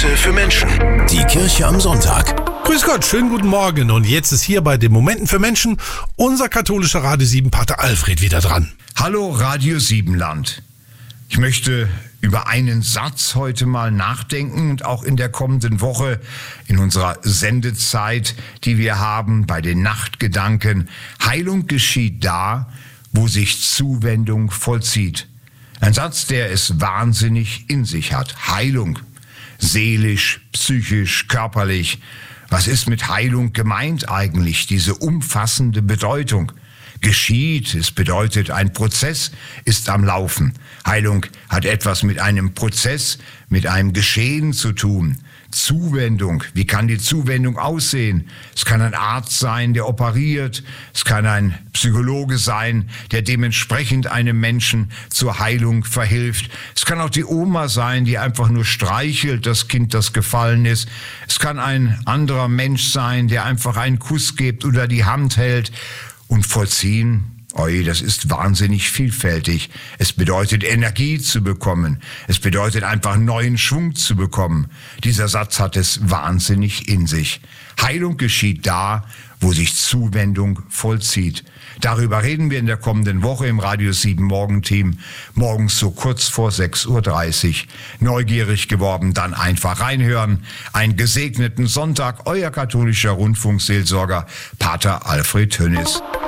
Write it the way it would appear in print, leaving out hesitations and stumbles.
Momente für Menschen. Die Kirche am Sonntag. Grüß Gott, schönen guten Morgen. Und jetzt ist hier bei den Momenten für Menschen unser katholischer Radio 7 Pater Alfred wieder dran. Hallo Radio 7 Land. Ich möchte über einen Satz heute mal nachdenken und auch in der kommenden Woche in unserer Sendezeit, die wir haben bei den Nachtgedanken. Heilung geschieht da, wo sich Zuwendung vollzieht. Ein Satz, der es wahnsinnig in sich hat. Heilung. Seelisch, psychisch, körperlich. Was ist mit Heilung gemeint eigentlich? Diese umfassende Bedeutung. Geschieht, es bedeutet, ein Prozess ist am Laufen. Heilung hat etwas mit einem Prozess, mit einem Geschehen zu tun. Zuwendung, wie kann die Zuwendung aussehen? Es kann ein Arzt sein, der operiert. Es kann ein Psychologe sein, der dementsprechend einem Menschen zur Heilung verhilft. Es kann auch die Oma sein, die einfach nur streichelt, das Kind, das gefallen ist. Es kann ein anderer Mensch sein, der einfach einen Kuss gibt oder die Hand hält. Und vollziehen, das ist wahnsinnig vielfältig. Es bedeutet, Energie zu bekommen. Es bedeutet einfach, neuen Schwung zu bekommen. Dieser Satz hat es wahnsinnig in sich. Heilung geschieht da, wo sich Zuwendung vollzieht. Darüber reden wir in der kommenden Woche im Radio 7 Morgenteam. Morgens so kurz vor 6:30 Uhr. Neugierig geworden, dann einfach reinhören. Einen gesegneten Sonntag, euer katholischer Rundfunkseelsorger Pater Alfred Tönnis.